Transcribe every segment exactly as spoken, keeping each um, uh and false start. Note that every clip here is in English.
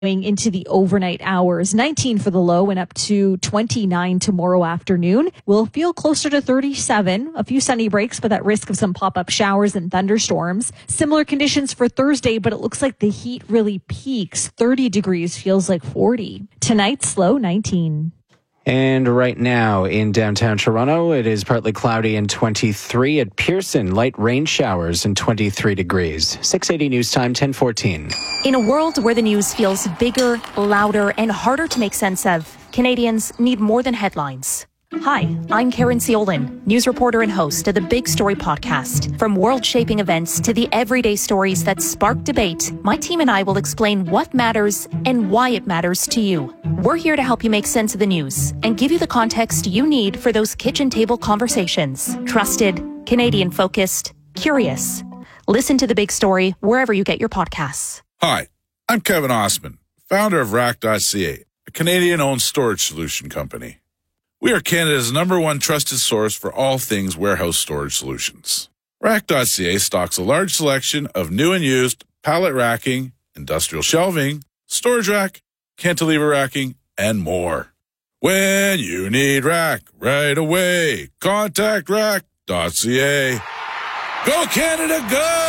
into the overnight hours. nineteen for the low and up to twenty-nine tomorrow afternoon. We'll feel closer to thirty-seven. A few sunny breaks, but at risk of some pop-up showers and thunderstorms. Similar conditions for Thursday, but it looks like the heat really peaks. thirty degrees feels like forty. Tonight's low nineteen. And right now in downtown Toronto, it is partly cloudy and twenty-three. At Pearson, light rain showers and twenty-three degrees. six eighty News Time, ten fourteen. In a world where the news feels bigger, louder, and harder to make sense of, Canadians need more than headlines. Hi, I'm Karen Ciolin, news reporter and host of the Big Story podcast. From world-shaping events to the everyday stories that spark debate, my team and I will explain what matters and why it matters to you. We're here to help you make sense of the news and give you the context you need for those kitchen table conversations. Trusted, Canadian-focused, curious. Listen to The Big Story wherever you get your podcasts. Hi, I'm Kevin Osman, founder of Rack dot C A, a Canadian-owned storage solution company. We are Canada's number one trusted source for all things warehouse storage solutions. Rack dot C A stocks a large selection of new and used pallet racking, industrial shelving, storage rack, cantilever racking, and more. When you need rack right away, contact Rack dot C A. Go Canada,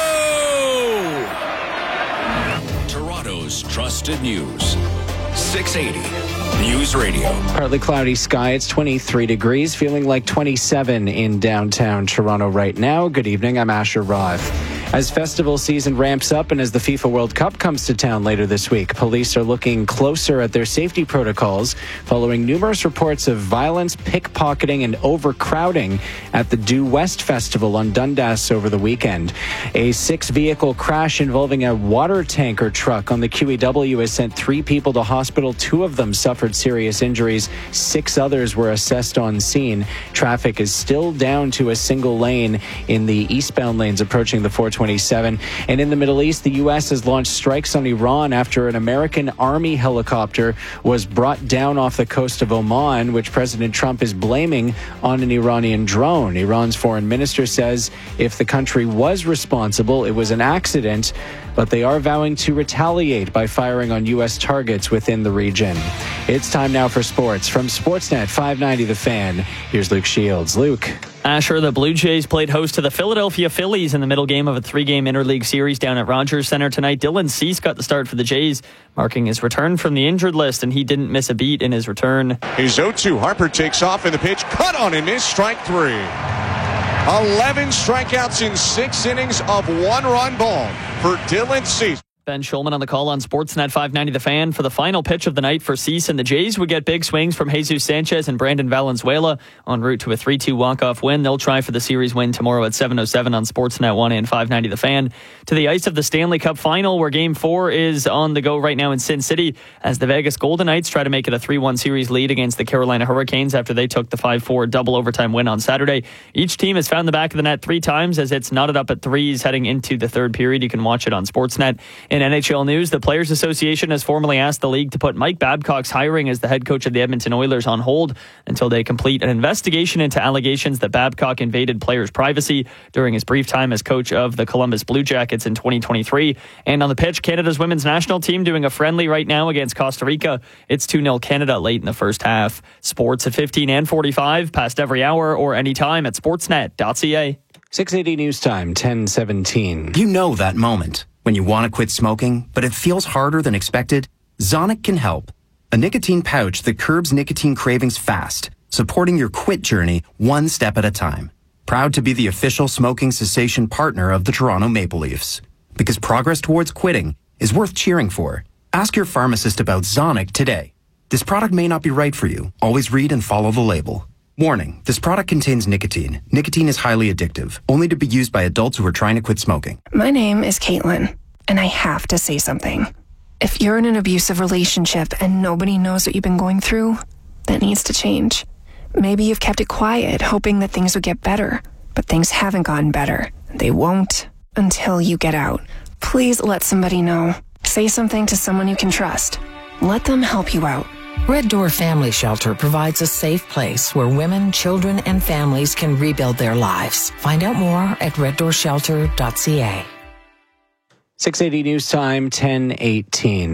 go! Toronto's trusted news. six eighty News Radio. Partly cloudy sky. It's twenty-three degrees, feeling like twenty-seven in downtown Toronto right now. Good evening. I'm Asher Roth. As festival season ramps up and as the FIFA World Cup comes to town later this week, police are looking closer at their safety protocols following numerous reports of violence, pickpocketing, and overcrowding at the Due West Festival on Dundas over the weekend. A six-vehicle crash involving a water tanker truck on the Q E W has sent three people to hospital. Two of them suffered serious injuries. Six others were assessed on scene. Traffic is still down to a single lane in the eastbound lanes approaching the four twenty-seven. And in the Middle East, the U S has launched strikes on Iran after an American Army helicopter was brought down off the coast of Oman, which President Trump is blaming on an Iranian drone. Iran's foreign minister says if the country was responsible, it was an accident, but they are vowing to retaliate by firing on U S targets within the region. It's time now for sports. From Sportsnet five ninety The Fan, here's Luke Shields. Luke. Asher, the Blue Jays played host to the Philadelphia Phillies in the middle game of a three-game interleague series down at Rogers Center tonight. Dylan Cease got the start for the Jays, marking his return from the injured list, and he didn't miss a beat in his return. He's oh two. Harper takes off, and the pitch cut on him is strike three. eleven strikeouts in six innings of one-run ball for Dylan Cease. Ben Schulman on the call on Sportsnet five ninety The Fan. For the final pitch of the night for Cease and the Jays would get big swings from Jesus Sanchez and Brandon Valenzuela en route to a three two walk-off win. They'll try for the series win tomorrow at seven oh seven on Sportsnet one and five ninety The Fan. To the ice of the Stanley Cup Final, where Game four is on the go right now in Sin City as the Vegas Golden Knights try to make it a three one series lead against the Carolina Hurricanes after they took the five four double overtime win on Saturday. Each team has found the back of the net three times as it's knotted up at threes heading into the third period. You can watch it on Sportsnet. In N H L news, the Players Association has formally asked the league to put Mike Babcock's hiring as the head coach of the Edmonton Oilers on hold until they complete an investigation into allegations that Babcock invaded players' privacy during his brief time as coach of the Columbus Blue Jackets in twenty twenty-three. And on the pitch, Canada's women's national team doing a friendly right now against Costa Rica. It's two nil Canada late in the first half. Sports at fifteen and forty-five, past every hour or anytime at sportsnet dot c a. six eighty News Time, ten seventeen. You know that moment when you want to quit smoking, but it feels harder than expected? Zonic can help. A nicotine pouch that curbs nicotine cravings fast, supporting your quit journey one step at a time. Proud to be the official smoking cessation partner of the Toronto Maple Leafs. Because progress towards quitting is worth cheering for. Ask your pharmacist about Zonic today. This product may not be right for you. Always read and follow the label. Warning, this product contains nicotine. Nicotine is highly addictive, only to be used by adults who are trying to quit smoking. My name is Caitlin, and I have to say something. If you're in an abusive relationship and nobody knows what you've been going through, that needs to change. Maybe you've kept it quiet, hoping that things would get better, but things haven't gotten better. They won't until you get out. Please let somebody know. Say something to someone you can trust. Let them help you out. Red Door Family Shelter provides a safe place where women, children, and families can rebuild their lives. Find out more at red door shelter dot c a. six eighty News Time, ten eighteen.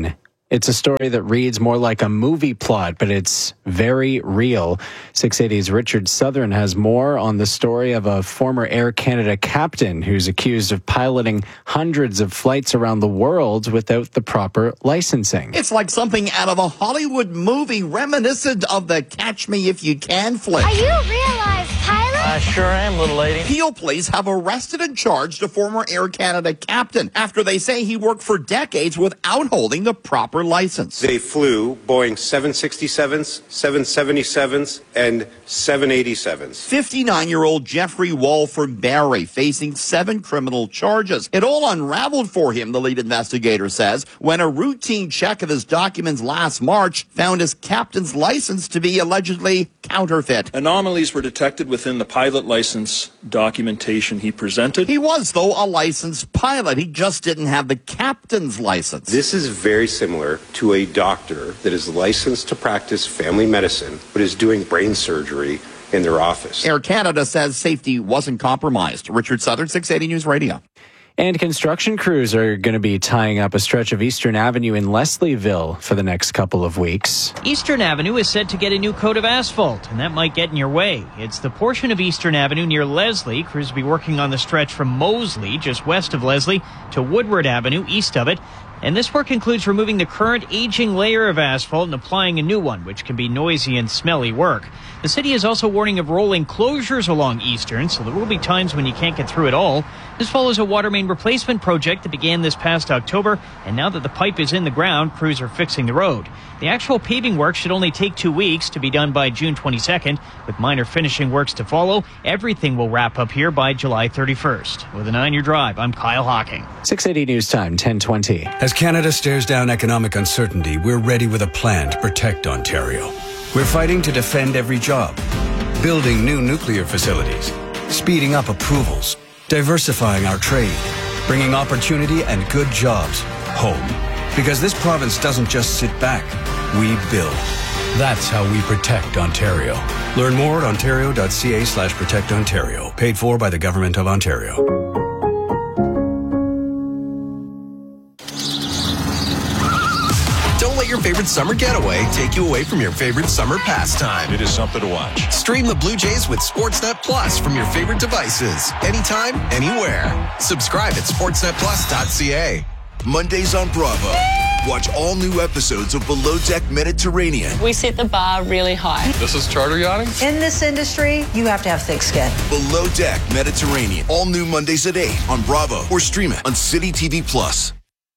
It's a story that reads more like a movie plot, but it's very real. six eighty's Richard Southern has more on the story of a former Air Canada captain who's accused of piloting hundreds of flights around the world without the proper licensing. It's like something out of a Hollywood movie reminiscent of the Catch Me If You Can flick. Are you a real-life pilot? I sure am, little lady. Peel Police have arrested and charged a former Air Canada captain after they say he worked for decades without holding the proper license. They flew Boeing seven sixty-sevens, seven seventy-sevens, and seven eighty-sevens. fifty-nine-year-old Jeffrey Walford Barry facing seven criminal charges. It all unraveled for him, the lead investigator says, when a routine check of his documents last March found his captain's license to be allegedly counterfeit. Anomalies were detected within the pilot license documentation he presented. He was, though, a licensed pilot. He just didn't have the captain's license. This is very similar to a doctor that is licensed to practice family medicine but is doing brain surgery in their office. Air Canada says safety wasn't compromised. Richard Southern, six eighty News Radio. And construction crews are going to be tying up a stretch of Eastern Avenue in Leslieville for the next couple of weeks. Eastern Avenue is set to get a new coat of asphalt, and that might get in your way. It's the portion of Eastern Avenue near Leslie. Crews will be working on the stretch from Moseley, just west of Leslie, to Woodward Avenue, east of it. And this work includes removing the current aging layer of asphalt and applying a new one, which can be noisy and smelly work. The city is also warning of rolling closures along Eastern, so there will be times when you can't get through it all. This follows a water main replacement project that began this past October, and now that the pipe is in the ground, crews are fixing the road. The actual paving work should only take two weeks to be done by June twenty-second, with minor finishing works to follow. Everything will wrap up here by July thirty-first. With a nine-year drive, I'm Kyle Hawking. six eighty News Time, ten twenty. As Canada stares down economic uncertainty, we're ready with a plan to protect Ontario. We're fighting to defend every job, building new nuclear facilities, speeding up approvals, diversifying our trade, bringing opportunity and good jobs home. Because this province doesn't just sit back, we build. That's how we protect Ontario. Learn more at ontario.ca slash protect Ontario. Paid for by the Government of Ontario. Your favorite summer getaway take you away from your favorite summer pastime. It is something to watch. Stream the Blue Jays with Sportsnet Plus from your favorite devices, anytime, anywhere. Subscribe at sportsnet plus dot c a. Mondays on Bravo. Watch all new episodes of Below Deck Mediterranean. We set the bar really high. This is charter yachting? In this industry, you have to have thick skin. Below Deck Mediterranean. All new Mondays at eight on Bravo or stream it on City T V Plus.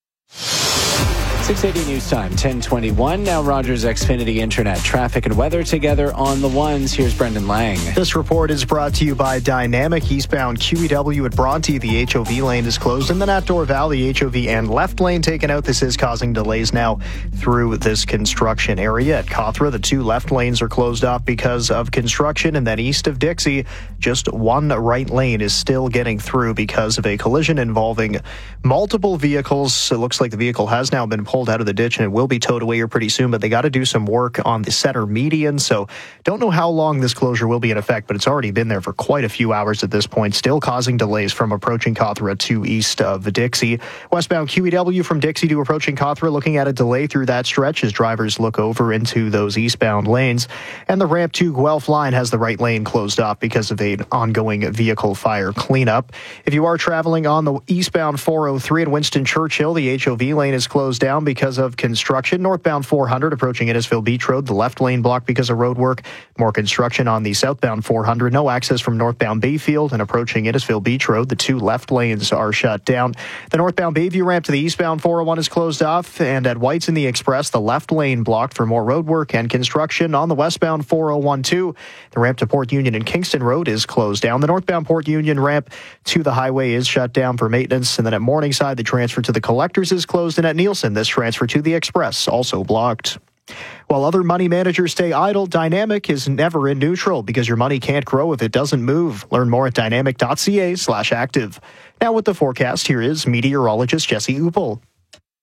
six eighty News Time, ten twenty-one. Now Rogers Xfinity Internet. Traffic and weather together on the ones. Here's Brendan Lang. This report is brought to you by Dynamic. Eastbound Q E W at Bronte. The H O V lane is closed. And then at Dorval, the H O V and left lane taken out. This is causing delays now through this construction area. At Cawthra, the two left lanes are closed off because of construction. And then east of Dixie, just one right lane is still getting through because of a collision involving multiple vehicles. It looks like the vehicle has now been pulled out of the ditch and it will be towed away here pretty soon, but they got to do some work on the center median, so don't know how long this closure will be in effect, but it's already been there for quite a few hours at this point, still causing delays from approaching Cawthra to east of Dixie. Westbound Q E W from Dixie to approaching Cawthra, looking at a delay through that stretch as drivers look over into those eastbound lanes, and the ramp to Guelph line has the right lane closed off because of an ongoing vehicle fire cleanup. If you are traveling on the eastbound four oh three at Winston Churchill, the H O V lane is closed down because of construction. Northbound four hundred approaching Innisfil Beach Road, the left lane blocked because of road work. More construction on the southbound four hundred. No access from northbound Bayfield and approaching Innisfil Beach Road. The two left lanes are shut down. The northbound Bayview ramp to the eastbound four oh one is closed off, and at Whites in the Express, the left lane blocked for more road work and construction. On the westbound four oh one too, the ramp to Port Union and Kingston Road is closed down. The northbound Port Union ramp to the highway is shut down for maintenance, and then at Morningside, the transfer to the Collectors is closed, and at Nielsen, this transfer to the Express also blocked. While other money managers stay idle, Dynamic is never in neutral because your money can't grow if it doesn't move. Learn more at dynamic.ca slash active. Now with the forecast, here is meteorologist Jesse Uppel.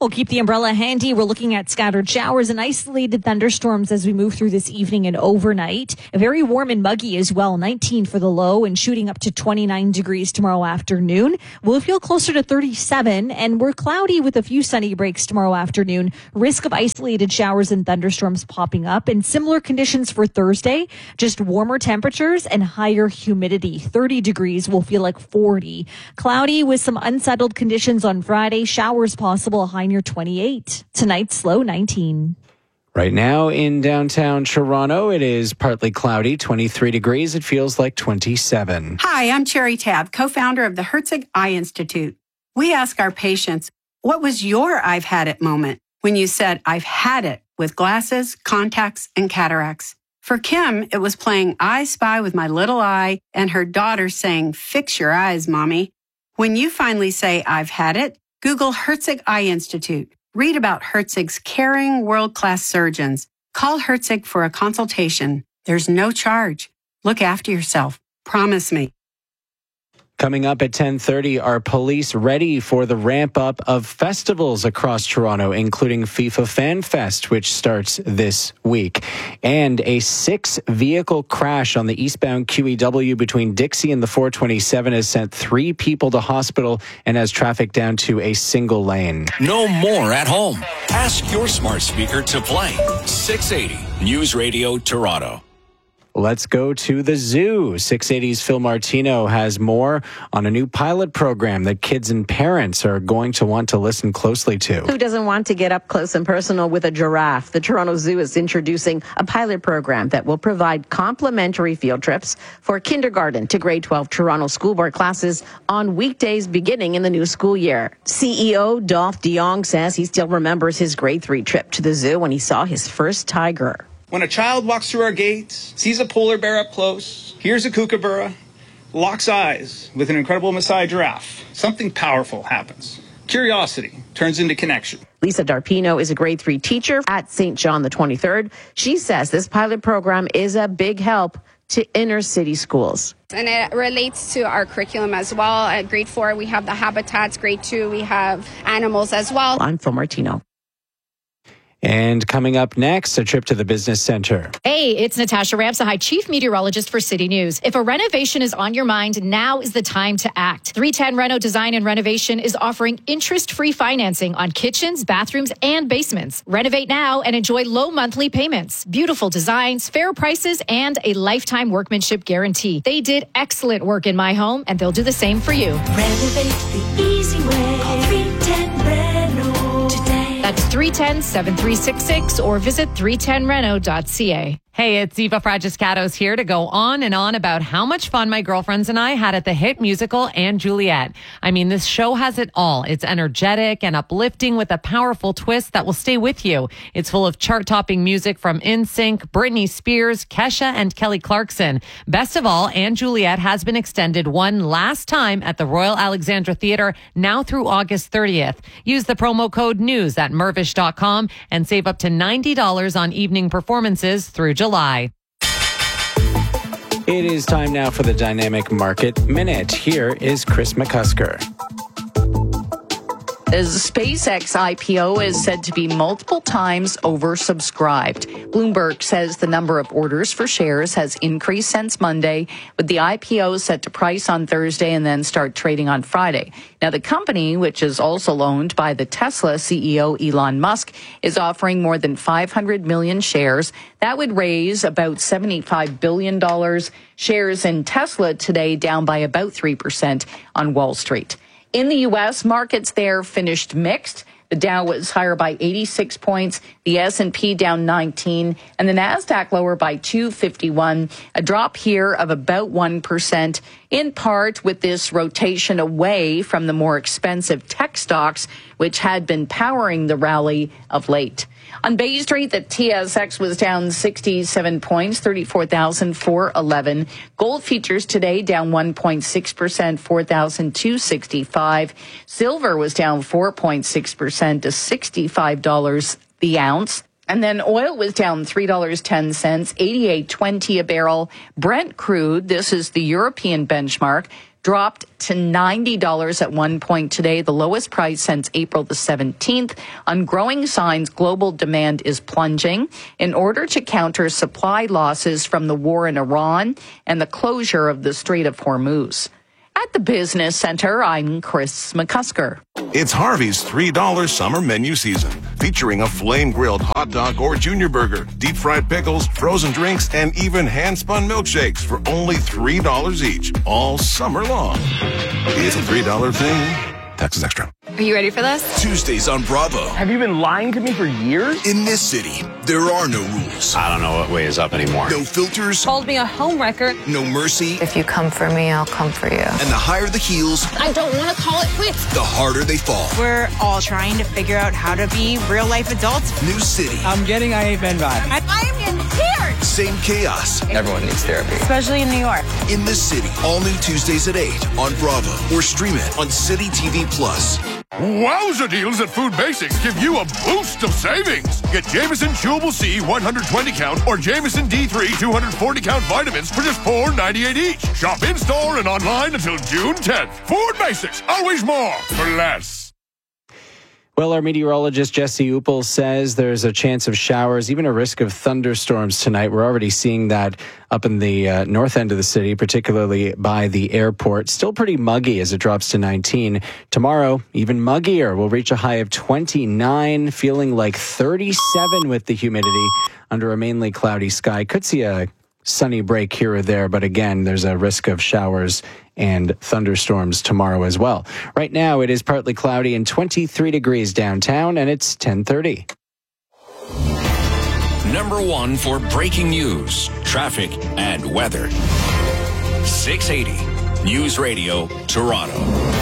We'll keep the umbrella handy. We're looking at scattered showers and isolated thunderstorms as we move through this evening and overnight. Very warm and muggy as well. nineteen for the low and shooting up to twenty-nine degrees tomorrow afternoon. We'll feel closer to thirty-seven, and we're cloudy with a few sunny breaks tomorrow afternoon. Risk of isolated showers and thunderstorms popping up, and similar conditions for Thursday. Just warmer temperatures and higher humidity. thirty degrees will feel like forty. Cloudy with some unsettled conditions on Friday. Showers possible, high near twenty-eight. Tonight's low nineteen. Right now in downtown Toronto, it is partly cloudy, twenty-three degrees. It feels like twenty-seven. Hi, I'm Cherry Tab, co-founder of the Herzig Eye Institute. We ask our patients, what was your I've had it moment when you said, I've had it with glasses, contacts, and cataracts? For Kim, it was playing I Spy with my little eye and her daughter saying, fix your eyes, mommy. When you finally say, I've had it, Google Herzig Eye Institute. Read about Herzig's caring, world-class surgeons. Call Herzig for a consultation. There's no charge. Look after yourself. Promise me. Coming up at ten thirty, are police ready for the ramp-up of festivals across Toronto, including FIFA Fan Fest, which starts this week? And a six-vehicle crash on the eastbound Q E W between Dixie and the four twenty-seven has sent three people to hospital and has traffic down to a single lane. No more at home. Ask your smart speaker to play six eighty News Radio Toronto. Let's go to the zoo. six eighty's Phil Martino has more on a new pilot program that kids and parents are going to want to listen closely to. Who doesn't want to get up close and personal with a giraffe? The Toronto Zoo is introducing a pilot program that will provide complimentary field trips for kindergarten to grade twelve Toronto school board classes on weekdays beginning in the new school year. C E O Dolph DeYoung says he still remembers his grade three trip to the zoo when he saw his first tiger. When a child walks through our gates, sees a polar bear up close, hears a kookaburra, locks eyes with an incredible Maasai giraffe, something powerful happens. Curiosity turns into connection. Lisa Darpino is a grade three teacher at Saint John the twenty-third. She says this pilot program is a big help to inner city schools. And it relates to our curriculum as well. At grade four, we have the habitats. Grade two, we have animals as well. I'm Phil Martino. And coming up next, a trip to the business center. Hey, it's Natasha Ramsahai, Chief Meteorologist for City News. If a renovation is on your mind, now is the time to act. three ten Reno Design and Renovation is offering interest-free financing on kitchens, bathrooms, and basements. Renovate now and enjoy low monthly payments, beautiful designs, fair prices, and a lifetime workmanship guarantee. They did excellent work in my home, and they'll do the same for you. Renovate the easy way. Call three ten Reno today. That's three one zero, seven three six six or visit three ten reno dot c a. Hey, it's Eva Fragiscatos here to go on and on about how much fun my girlfriends and I had at the hit musical & Juliet. I mean, this show has it all. It's energetic and uplifting with a powerful twist that will stay with you. It's full of chart-topping music from N Sync, Britney Spears, Kesha, and Kelly Clarkson. Best of all, & Juliet has been extended one last time at the Royal Alexandra Theatre, now through August thirtieth. Use the promo code NEWS at mervish dot com and save up to ninety dollars on evening performances through July. It is time now for the Dynamic Market Minute. Here is Chris McCusker. The SpaceX I P O is said to be multiple times oversubscribed. Bloomberg says the number of orders for shares has increased since Monday, with the I P O set to price on Thursday and then start trading on Friday. Now, the company, which is also owned by the Tesla C E O Elon Musk, is offering more than five hundred million shares. That would raise about seventy-five billion dollars. Shares in Tesla today down by about three percent on Wall Street. In the U S, markets there finished mixed. The Dow was higher by eighty-six points, the S and P down nineteen, and the Nasdaq lower by two fifty-one, a drop here of about one percent, in part with this rotation away from the more expensive tech stocks, which had been powering the rally of late. On Bay Street, the T S X was down sixty-seven points, thirty-four thousand four hundred eleven. Gold futures today down one point six percent, four thousand two hundred sixty-five. Silver was down four point six percent to sixty-five dollars the ounce. And then oil was down three dollars and ten cents, eighty-eight twenty a barrel. Brent crude, this is the European benchmark, dropped to ninety dollars at one point today, the lowest price since April the seventeenth. On growing signs, global demand is plunging in order to counter supply losses from the war in Iran and the closure of the Strait of Hormuz. At the Business Center, I'm Chris McCusker. It's Harvey's three dollar summer menu season, featuring a flame-grilled hot dog or junior burger, deep-fried pickles, frozen drinks, and even hand-spun milkshakes for only three dollars each, all summer long. It's a three dollar thing. Taxes extra. Are you ready for this? Tuesdays on Bravo. Have you been lying to me for years? In this city, there are no rules. I don't know what way is up anymore. No filters. Called me a homewrecker. No mercy. If you come for me, I'll come for you. And the higher the heels, I don't want to call it quits. the harder they fall. We're all trying to figure out how to be real-life adults. New city. I'm getting I Ain't Been vibe. I, I am getting scared. Same chaos. Everyone needs therapy. Especially in New York. In this city. All new Tuesdays at eight on Bravo. Or stream it on City T V Plus. Wowza deals at Food Basics give you a boost of savings. Get Jameson Chewable C one hundred twenty count or Jameson D three two hundred forty count vitamins for just four ninety-eight each. Shop in-store and online until June tenth. Food Basics, always more for less. Well, our meteorologist Jesse Uppel says there's a chance of showers, even a risk of thunderstorms tonight. We're already seeing that up in the uh, north end of the city, particularly by the airport. Still pretty muggy as it drops to nineteen. Tomorrow, even muggier. We'll reach a high of twenty-nine, feeling like thirty-seven with the humidity under a mainly cloudy sky. Could see a sunny break here or there, but again, there's a risk of showers and thunderstorms tomorrow as well. Right now, it is partly cloudy and twenty-three degrees downtown, and it's ten thirty. Number one for breaking news, traffic, and weather. six eighty News Radio, Toronto.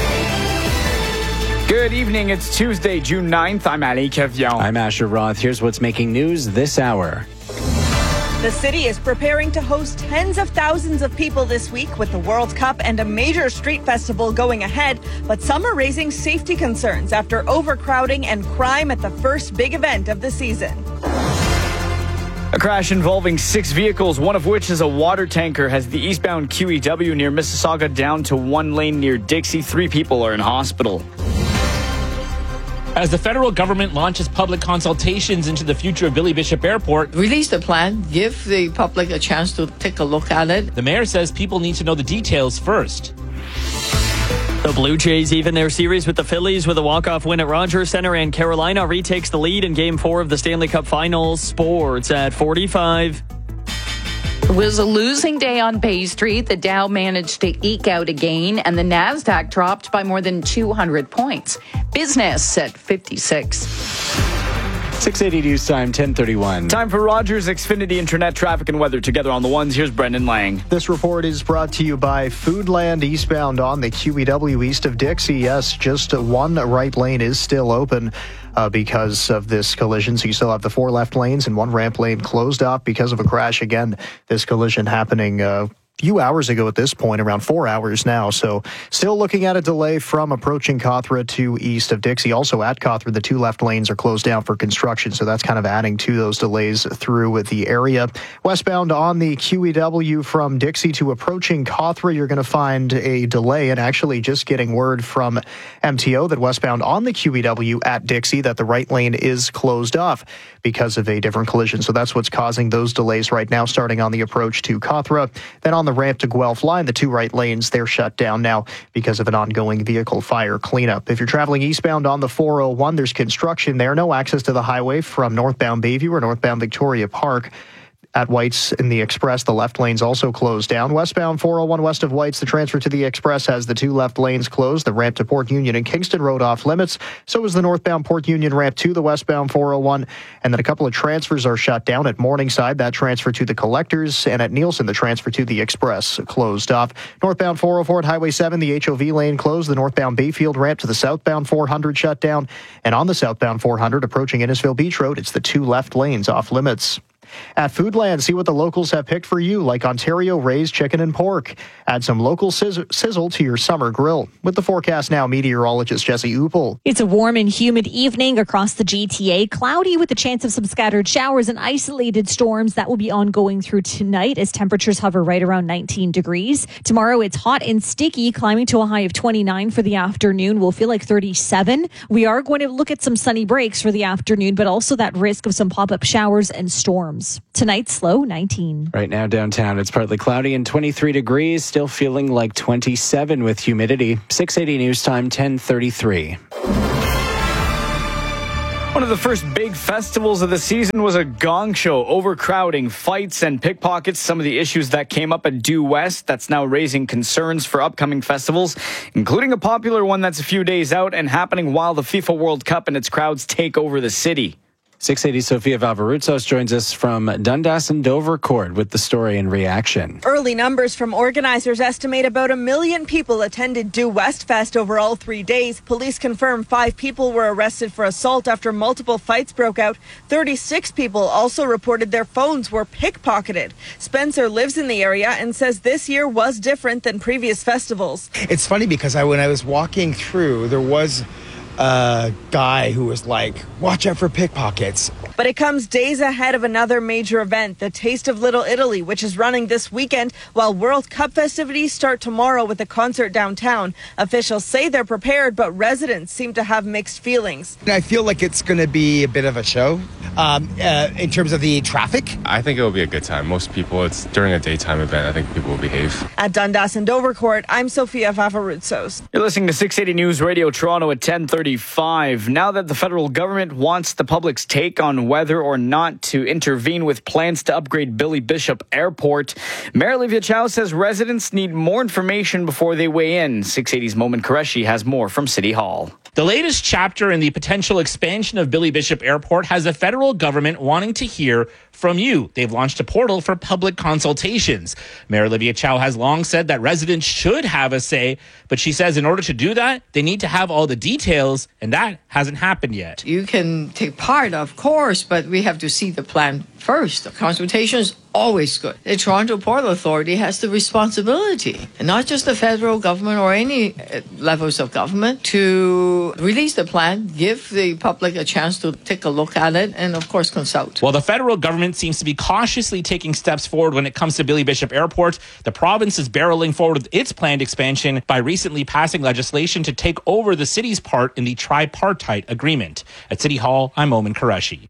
Good evening. It's Tuesday, June ninth. I'm Ali Kevion. I'm Asher Roth. Here's what's making news this hour. The city is preparing to host tens of thousands of people this week with the World Cup and a major street festival going ahead, but some are raising safety concerns after overcrowding and crime at the first big event of the season. A crash involving six vehicles, one of which is a water tanker, has the eastbound Q E W near Mississauga down to one lane near Dixie. Three people are in hospital. As the federal government launches public consultations into the future of Billy Bishop Airport, release the plan, give the public a chance to take a look at it. The mayor says people need to know the details first. The Blue Jays even their series with the Phillies with a walk-off win at Rogers Center, and Carolina retakes the lead in Game four of the Stanley Cup Finals. Sports at forty-five. It was a losing day on Bay Street. The Dow managed to eke out a gain, and the Nasdaq dropped by more than two hundred points. Business at fifty-six. six eighty News Time, ten thirty-one. Time for Rogers Xfinity Internet traffic and weather together on the ones. Here's Brendan Lang. This report is brought to you by Foodland eastbound on the Q E W east of Dixie. Yes, just one right lane is still open uh, because of this collision. So you still have the four left lanes and one ramp lane closed off because of a crash. Again, this collision happening uh, few hours ago at this point, around four hours now. So still looking at a delay from approaching Cawthra to east of Dixie. Also at Cawthra, the two left lanes are closed down for construction. So that's kind of adding to those delays through the area. Westbound on the Q E W from Dixie to approaching Cawthra, you're going to find a delay, and actually just getting word from M T O that westbound on the Q E W at Dixie that the right lane is closed off because of a different collision. So that's what's causing those delays right now, starting on the approach to Cawthra. Then on the ramp to Guelph line, the two right lanes, they're shut down now because of an ongoing vehicle fire cleanup. If you're traveling eastbound on the four oh one, there's construction there. No access to the highway from northbound Bayview or northbound Victoria Park. At White's in the Express, the left lane's also closed down. Westbound four oh one west of White's, the transfer to the Express has the two left lanes closed. The ramp to Port Union and Kingston Road off limits. So is the northbound Port Union ramp to the westbound four oh one. And then a couple of transfers are shut down at Morningside. That transfer to the Collectors, and at Nielsen, the transfer to the Express closed off. Northbound four oh four at Highway seven, the H O V lane closed. The northbound Bayfield ramp to the southbound four hundred shut down. And on the southbound four hundred approaching Innisfil Beach Road, it's the two left lanes off limits. At Foodland, see what the locals have picked for you, like Ontario raised chicken and pork. Add some local sizz- sizzle to your summer grill. With the forecast now, meteorologist Jesse Upel. It's a warm and humid evening across the G T A. Cloudy with a chance of some scattered showers and isolated storms that will be ongoing through tonight as temperatures hover right around nineteen degrees. Tomorrow it's hot and sticky, climbing to a high of twenty-nine for the afternoon. We'll feel like thirty-seven. We are going to look at some sunny breaks for the afternoon, but also that risk of some pop-up showers and storms. Tonight's low nineteen. Right now downtown, it's partly cloudy and twenty-three degrees, still feeling like twenty-seven with humidity. six eighty News Time, ten thirty-three. One of the first big festivals of the season was a gong show. Overcrowding, fights, and pickpockets, some of the issues that came up at Due West that's now raising concerns for upcoming festivals, including a popular one that's a few days out and happening while the FIFA World Cup and its crowds take over the city. six eighty Sofia Valvaroutsos joins us from Dundas and Dovercourt with the story and reaction. Early numbers from organizers estimate about a million people attended Due West Fest over all three days. Police confirm five people were arrested for assault after multiple fights broke out. thirty-six people also reported their phones were pickpocketed. Spencer lives in the area and says this year was different than previous festivals. It's funny because I, when I was walking through, there was a guy who was like, watch out for pickpockets. But it comes days ahead of another major event, the Taste of Little Italy, which is running this weekend, while World Cup festivities start tomorrow with a concert downtown. Officials say they're prepared, but residents seem to have mixed feelings. I feel like it's going to be a bit of a show um, uh, in terms of the traffic. I think it will be a good time. Most people, it's during a daytime event. I think people will behave. At Dundas and Dovercourt, I'm Sofia Valvaroutsos. You're listening to six eighty News Radio Toronto at ten thirty-five. Now that the federal government wants the public's take on whether or not to intervene with plans to upgrade Billy Bishop Airport, Mayor Olivia Chow says residents need more information before they weigh in. six eighty's Momin Qureshi has more from City Hall. The latest chapter in the potential expansion of Billy Bishop Airport has the federal government wanting to hear from you. They've launched a portal for public consultations. Mayor Olivia Chow has long said that residents should have a say, but she says in order to do that, they need to have all the details, and that hasn't happened yet. You can take part, of course, but we have to see the plan first. The consultation is always good. The Toronto Port Authority has the responsibility, and not just the federal government or any levels of government, to release the plan, give the public a chance to take a look at it, and of course consult. While the federal government seems to be cautiously taking steps forward when it comes to Billy Bishop Airport, the province is barreling forward with its planned expansion by recently passing legislation to take over the city's part in the tripartite agreement. At City Hall, I'm Momin Qureshi.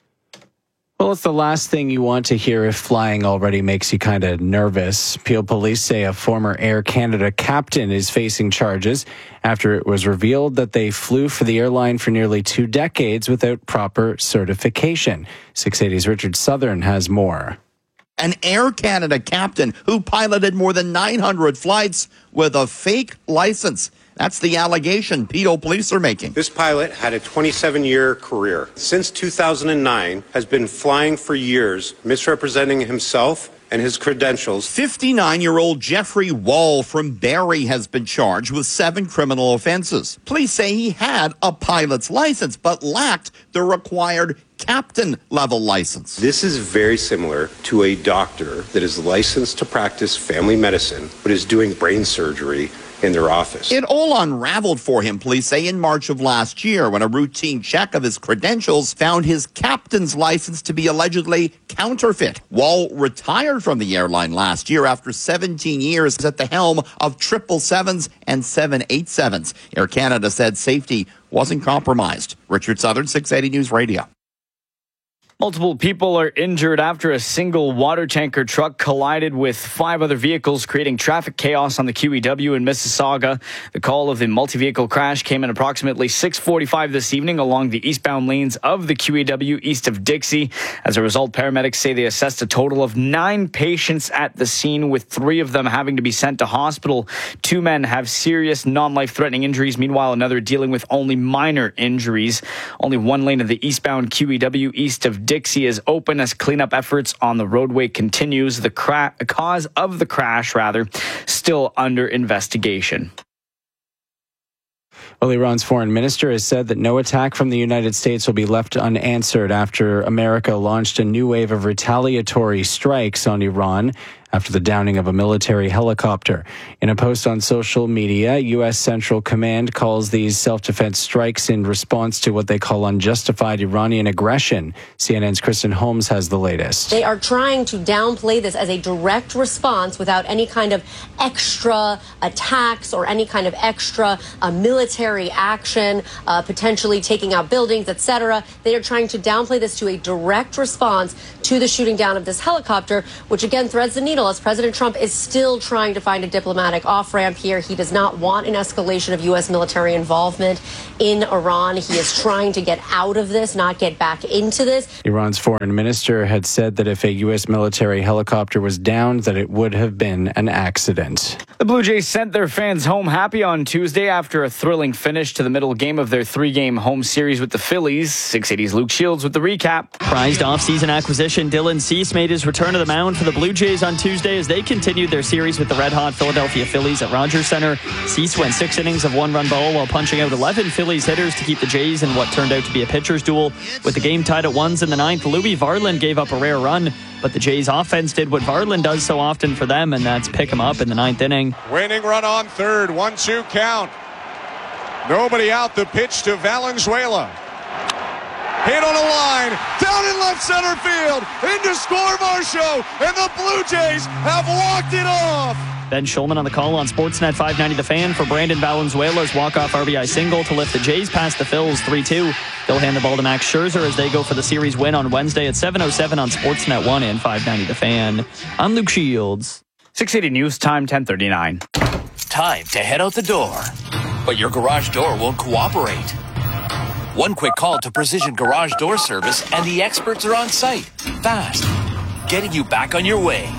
Well, it's the last thing you want to hear if flying already makes you kind of nervous. Peel police say a former Air Canada captain is facing charges after it was revealed that they flew for the airline for nearly two decades without proper certification. six eighty's Richard Southern has more. An Air Canada captain who piloted more than nine hundred flights with a fake license. That's the allegation Peel police are making. This pilot had a twenty-seven-year career. Since two thousand nine, has been flying for years, misrepresenting himself and his credentials. fifty-nine-year-old Jeffrey Wall from Barrie has been charged with seven criminal offenses. Police say he had a pilot's license, but lacked the required captain-level license. This is very similar to a doctor that is licensed to practice family medicine, but is doing brain surgery in their office. It all unraveled for him, police say, in March of last year when a routine check of his credentials found his captain's license to be allegedly counterfeit. Wall retired from the airline last year after seventeen years at the helm of triple sevens and seven eighty-sevens. Air Canada said safety wasn't compromised. Richard Southern, six eighty News Radio. Multiple people are injured after a single water tanker truck collided with five other vehicles, creating traffic chaos on the Q E W in Mississauga. The call of the multi-vehicle crash came in approximately six forty-five this evening along the eastbound lanes of the Q E W east of Dixie. As a result, paramedics say they assessed a total of nine patients at the scene, with three of them having to be sent to hospital. Two men have serious non-life-threatening injuries. Meanwhile, another dealing with only minor injuries. Only one lane of the eastbound Q E W east of Dixie is open as cleanup efforts on the roadway continues. The cra- cause of the crash, rather, still under investigation. Well, Iran's foreign minister has said that no attack from the United States will be left unanswered after America launched a new wave of retaliatory strikes on Iran after the downing of a military helicopter. In a post on social media, U S Central Command calls these self-defense strikes in response to what they call unjustified Iranian aggression. C N N's Kristen Holmes has the latest. They are trying to downplay this as a direct response without any kind of extra attacks or any kind of extra uh, military action, uh, potentially taking out buildings, et cetera. They are trying to downplay this to a direct response to the shooting down of this helicopter, which again threads the needle as President Trump is still trying to find a diplomatic off-ramp here. He does not want an escalation of U S military involvement in Iran. He is trying to get out of this, not get back into this. Iran's foreign minister had said that if a U S military helicopter was downed, that it would have been an accident. The Blue Jays sent their fans home happy on Tuesday after a thrilling finish to the middle game of their three-game home series with the Phillies. six eighty's Luke Shields with the recap. Prized off-season acquisition Dylan Cease made his return to the mound for the Blue Jays on Tuesday as they continued their series with the red-hot Philadelphia Phillies at Rogers Center. Cease went six innings of one-run ball while punching out eleven Phillies hitters to keep the Jays in what turned out to be a pitcher's duel. With the game tied at ones in the ninth, Louis Varland gave up a rare run, but the Jays offense did what Varland does so often for them, and that's pick him up in the ninth inning. Winning run on third, one two count. Nobody out, the pitch to Valenzuela. Hit on a line, down in left center field, into score Marshall, and the Blue Jays have walked it off. Ben Schulman on the call on Sportsnet five ninety The Fan for Brandon Valenzuela's walk-off R B I single to lift the Jays past the Phils three two. They'll hand the ball to Max Scherzer as they go for the series win on Wednesday at seven oh seven on Sportsnet one and five ninety The Fan. I'm Luke Shields. six eighty News Time, ten thirty-nine. Time to head out the door, but your garage door won't cooperate. One quick call to Precision Garage Door Service and the experts are on site, fast, getting you back on your way.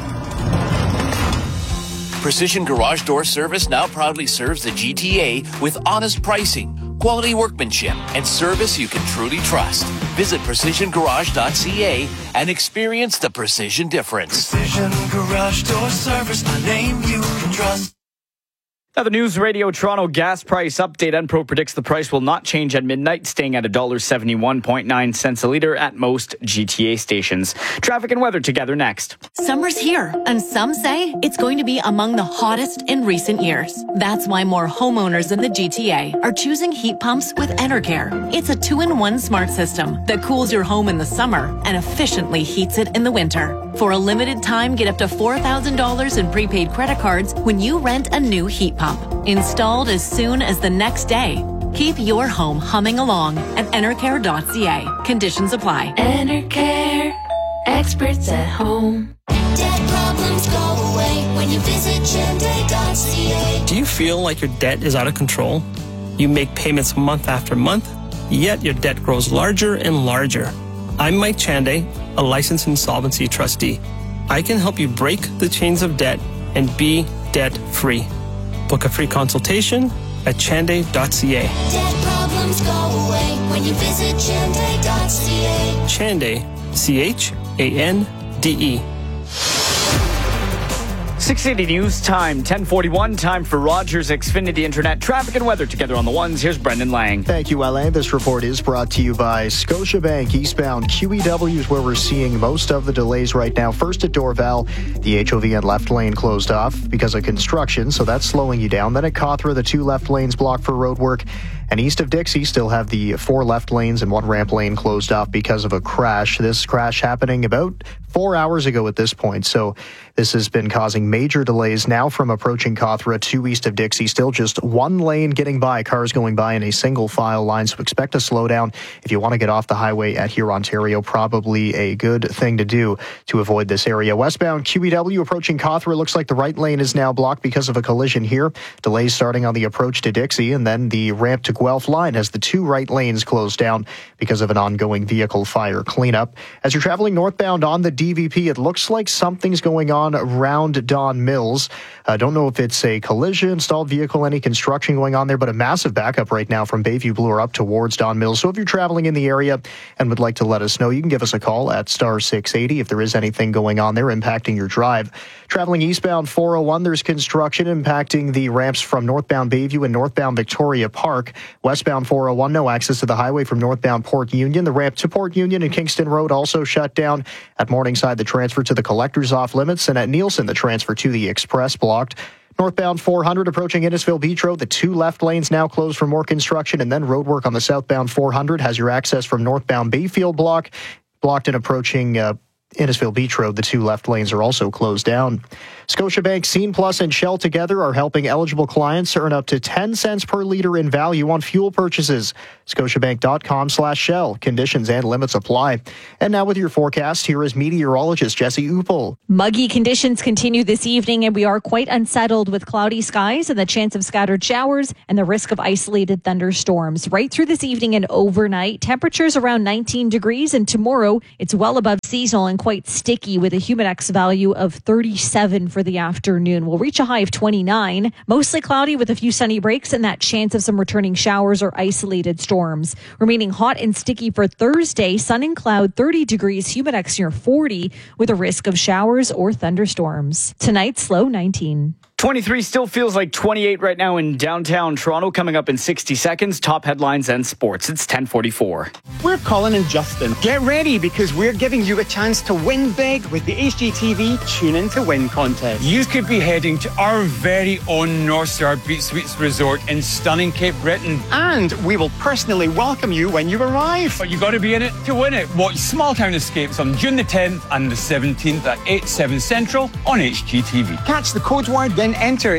Precision Garage Door Service now proudly serves the G T A with honest pricing, quality workmanship, and service you can truly trust. Visit precision garage dot c a and experience the precision difference. Precision Garage Door Service, a name you can trust. Now, the News Radio Toronto gas price update. Enpro predicts the price will not change at midnight, staying at one dollar seventy-one point nine cents a litre at most G T A stations. Traffic and weather together next. Summer's here, and some say it's going to be among the hottest in recent years. That's why more homeowners in the G T A are choosing heat pumps with Enercare. It's a two-in-one smart system that cools your home in the summer and efficiently heats it in the winter. For a limited time, get up to four thousand dollars in prepaid credit cards when you rent a new heat pump. Installed as soon as the next day. Keep your home humming along at enercare dot c a. Conditions apply. Enercare, experts at home. Debt problems go away when you visit chende dot c a. Do you feel like your debt is out of control? You make payments month after month, yet your debt grows larger and larger. I'm Mike Chande, a licensed insolvency trustee. I can help you break the chains of debt and be debt-free. Book a free consultation at chande dot c a. Debt problems go away when you visit chende dot c a. Chande, C H A N D E. six eighty News Time, ten forty-one. Time for Rogers Xfinity Internet traffic and weather together on the ones. Here's Brendan Lang. Thank you, Alain. This report is brought to you by Scotiabank. Eastbound Q E W is where we're seeing most of the delays right now. First at Dorval, the H O V and left lane closed off because of construction, so that's slowing you down. Then at Cawthra, the two left lanes blocked for road work. And east of Dixie, still have the four left lanes and one ramp lane closed off because of a crash. This crash happening about four hours ago at this point. So this has been causing major delays now from approaching Cawthra to east of Dixie. Still just one lane getting by, cars going by in a single file line. So expect a slowdown if you want to get off the highway at here, Ontario. Probably a good thing to do to avoid this area. Westbound Q E W approaching Cawthra. Looks like the right lane is now blocked because of a collision here. Delays starting on the approach to Dixie, and then the ramp to Guelph line has the two right lanes closed down because of an ongoing vehicle fire cleanup. As you're traveling northbound on the D P V P. It looks like something's going on around Don Mills. I uh, don't know if it's a collision, stalled vehicle, any construction going on there, but a massive backup right now from Bayview Bloor up towards Don Mills. So if you're traveling in the area and would like to let us know, you can give us a call at star six eighty if there is anything going on there impacting your drive. Traveling eastbound four oh one, there's construction impacting the ramps from northbound Bayview and northbound Victoria Park. Westbound four oh one, no access to the highway from northbound Port Union. The ramp to Port Union and Kingston Road also shut down. At Morningside, the transfer to the collector's off limits, and at Nielsen, the transfer to the express blocked. Northbound four hundred approaching Innisfil Beach Road. The two left lanes now closed for more construction, and then roadwork on the southbound four hundred has your access from northbound Bayfield block. Blocked and approaching uh, Innisfil Beach Road, the two left lanes are also closed down. Scotiabank, Scene Plus, and Shell together are helping eligible clients earn up to ten cents per liter in value on fuel purchases. Scotiabank.com slash Shell. Conditions and limits apply. And now with your forecast, here is meteorologist Jesse Uppel. Muggy conditions continue this evening, and we are quite unsettled with cloudy skies and the chance of scattered showers and the risk of isolated thunderstorms. Right through this evening and overnight, temperatures around nineteen degrees, and tomorrow it's well above seasonal and quite sticky with a Humidex value of thirty-seven for the afternoon. We'll reach a high of twenty-nine. Mostly cloudy with a few sunny breaks and that chance of some returning showers or isolated storms. Remaining hot and sticky for Thursday. Sun and cloud, thirty degrees, Humidex near forty with a risk of showers or thunderstorms. Tonight's low nineteen. twenty-three still feels like twenty-eight right now in downtown Toronto. Coming up in sixty seconds, top headlines and sports. It's ten forty-four. We're Colin and Justin. Get ready because we're giving you a chance to win big with the H G T V Tune In to Win contest. You could be heading to our very own North Star Beach Suites Resort in stunning Cape Breton. And we will personally welcome you when you arrive. But you got to be in it to win it. Watch Small Town Escapes on June the tenth and the seventeenth at eight, seven Central on H G T V. Catch the code word, then enter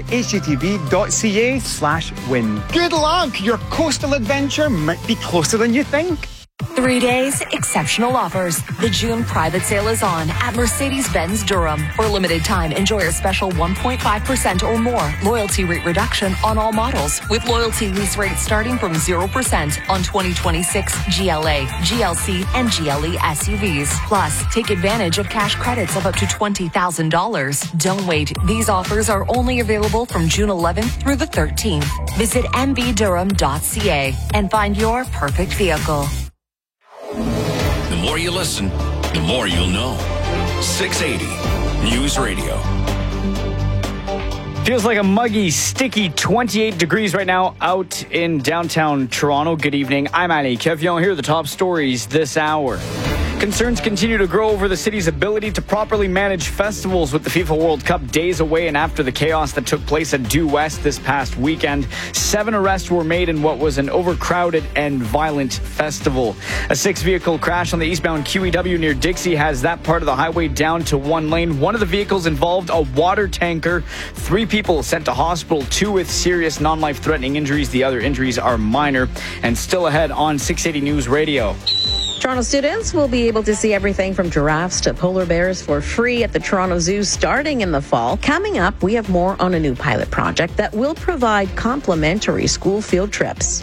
hgtv.ca slash win. Good luck! Your coastal adventure might be closer than you think. Three days, exceptional offers. The June private sale is on at Mercedes-Benz Durham. For a limited time, enjoy a special one point five percent or more loyalty rate reduction on all models, with loyalty lease rates starting from zero percent on twenty twenty-six G L A, G L C, and G L E S U Vs. Plus, take advantage of cash credits of up to twenty thousand dollars. Don't wait. These offers are only available from June eleventh through the thirteenth. Visit m b durham dot c a and find your perfect vehicle. The more you listen, the more you'll know. six eighty News Radio. Feels like a muggy, sticky twenty-eight degrees right now out in downtown Toronto. Good evening. I'm Ali Kevion. Here are the top stories this hour. Concerns continue to grow over the city's ability to properly manage festivals with the FIFA World Cup days away and after the chaos that took place at Due West this past weekend. Seven arrests were made in what was an overcrowded and violent festival. A six-vehicle crash on the eastbound Q E W near Dixie has that part of the highway down to one lane. One of the vehicles involved a water tanker. Three people sent to hospital, two with serious non-life-threatening injuries. The other injuries are minor. And still ahead on six eighty News Radio. Toronto students will be able to see everything from giraffes to polar bears for free at the Toronto Zoo starting in the fall. Coming up, we have more on a new pilot project that will provide complimentary school field trips.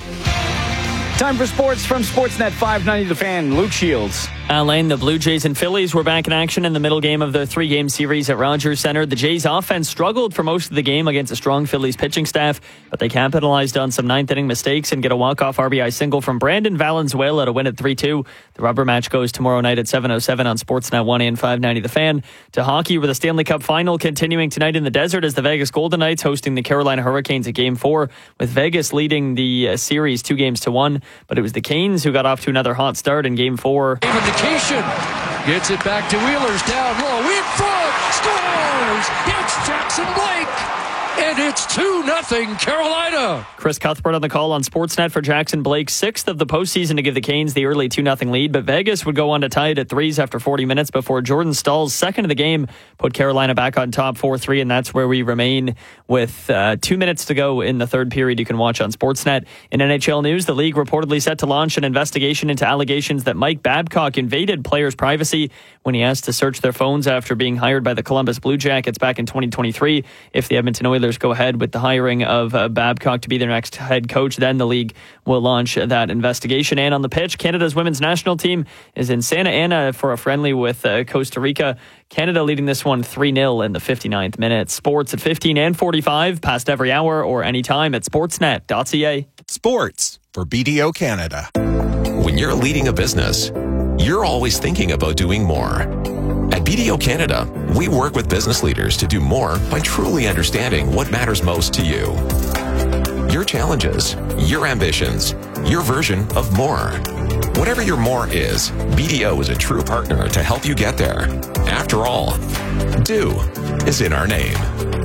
Time for sports from Sportsnet five ninety The Fan. Luke Shields. Alain, the Blue Jays and Phillies were back in action in the middle game of the three-game series at Rogers Centre. The Jays' offense struggled for most of the game against a strong Phillies pitching staff, but they capitalized on some ninth-inning mistakes and get a walk-off R B I single from Brandon Valenzuela to win at three two. The rubber match goes tomorrow night at seven oh seven on Sportsnet one and five ninety The Fan. To hockey, with the Stanley Cup Final continuing tonight in the desert as the Vegas Golden Knights hosting the Carolina Hurricanes at Game four, with Vegas leading the uh, series two games to one. But it was the Canes who got off to another hot start in Game four. Vacation gets it back to Wheelers down low in front, scores. It's Jackson Blake, and it's two nothing Carolina. Chris Cuthbert on the call on Sportsnet for Jackson Blake's sixth of the postseason to give the Canes the early two nothing lead, but Vegas would go on to tie it at threes after forty minutes before Jordan Stahl's second of the game put Carolina back on top four three, and that's where we remain with uh, two minutes to go in the third period. You can watch on Sportsnet. In N H L news, the league reportedly set to launch an investigation into allegations that Mike Babcock invaded players' privacy when he asked to search their phones after being hired by the Columbus Blue Jackets back in twenty twenty-three. If the Edmonton Oilers Oilers go ahead with the hiring of uh, Babcock to be their next head coach, then the league will launch that investigation. And on the pitch, Canada's women's national team is in Santa Ana for a friendly with uh, Costa Rica. Canada leading this one three nil in the fifty-ninth minute. Sports at fifteen and forty-five, past every hour or anytime at sportsnet dot c a. Sports for B D O Canada. When you're leading a business, you're always thinking about doing more. At B D O Canada, we work with business leaders to do more by truly understanding what matters most to you. Your challenges, your ambitions, your version of more. Whatever your more is, B D O is a true partner to help you get there. After all, do is in our name.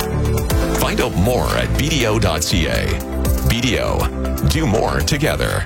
Find out more at b d o dot c a. B D O, do more together.